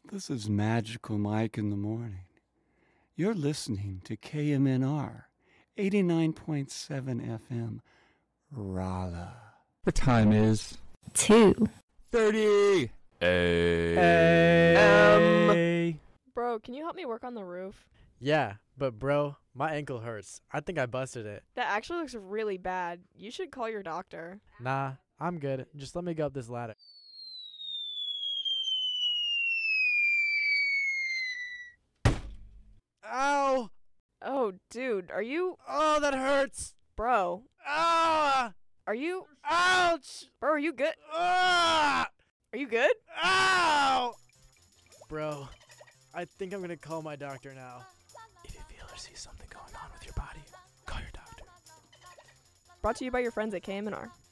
This is Magical Mike in the morning. You're listening to KMNR 89.7 FM, Raleigh. The time is 2:30 a.m. Bro, can you help me work on the roof? Yeah, but bro, my ankle hurts. I think I busted it. That actually looks really bad. You should call your doctor. Nah, I'm good. Just let me go up this ladder. Ow! Oh, dude, are you... Oh, that hurts! Bro, Ah! are you... Ouch! Bro, are you good? Ah! Are you good? Ow! Bro, I think I'm gonna call my doctor now. If you feel or see something going on with your body, call your doctor. Brought to you by your friends at KMNR.